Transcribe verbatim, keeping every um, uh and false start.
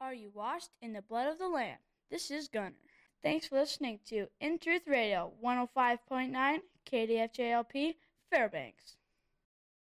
Are you washed in the blood of the Lamb? This is Gunner. Thanks for listening to In Truth Radio, one oh five point nine K D F J L P, Fairbanks.